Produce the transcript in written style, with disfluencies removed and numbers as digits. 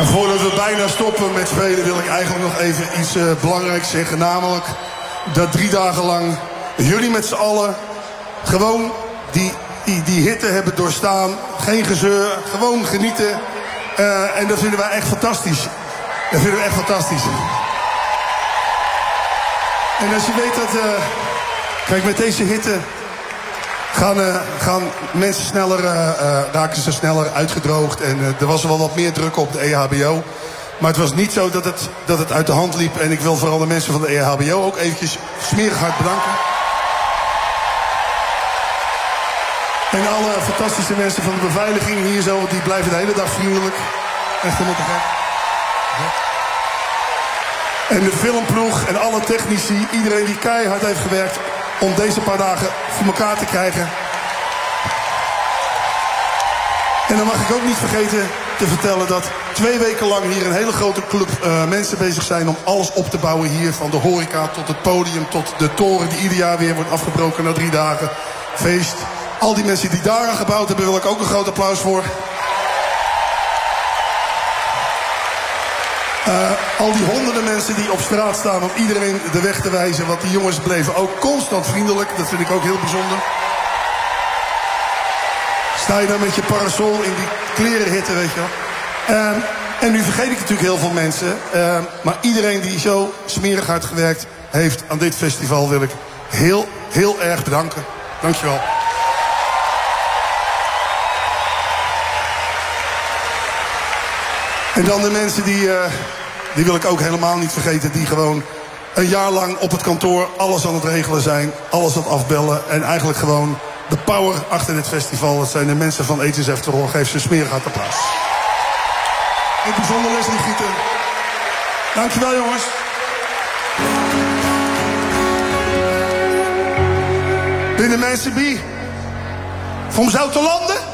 En voordat we bijna stoppen met spelen wil ik eigenlijk nog even iets belangrijks zeggen. Namelijk dat 3 dagen lang jullie met z'n allen gewoon die hitte hebben doorstaan. Geen gezeur, gewoon genieten. En dat vinden wij echt fantastisch. Dat vinden we echt fantastisch. En als je weet dat... kijk, met deze hitte gaan mensen sneller, raken ze sneller uitgedroogd. En er was wel wat meer druk op de EHBO. Maar het was niet zo dat het uit de hand liep. En ik wil vooral de mensen van de EHBO ook eventjes smerig hard bedanken. En alle fantastische mensen van de beveiliging hier zo, die blijven de hele dag vriendelijk. Echt helemaal te gek. En de filmploeg en alle technici, iedereen die keihard heeft gewerkt om deze paar dagen voor elkaar te krijgen. En dan mag ik ook niet vergeten te vertellen dat 2 weken lang hier een hele grote club mensen bezig zijn om alles op te bouwen hier. Van de horeca tot het podium, tot de toren die ieder jaar weer wordt afgebroken na 3 dagen feest. Al die mensen die daar aan gebouwd hebben, wil ik ook een groot applaus voor. Al die honderden mensen die op straat staan om iedereen de weg te wijzen. Want die jongens bleven ook constant vriendelijk. Dat vind ik ook heel bijzonder. Sta je dan met je parasol in die klerenhitte, weet je wel. En nu vergeet ik natuurlijk heel veel mensen. Maar iedereen die zo smerig hard gewerkt heeft aan dit festival wil ik heel, heel erg bedanken. Dankjewel. En dan de mensen die wil ik ook helemaal niet vergeten. Die gewoon een jaar lang op het kantoor alles aan het regelen zijn. Alles aan het afbellen. En eigenlijk gewoon de power achter dit festival. Dat zijn de mensen van Etjes Efteron. Geef ze een smerig hard applaus. In het bijzonder Leslie Gieten. Dankjewel jongens. Binnen mensen wie? Van Zoutelanden?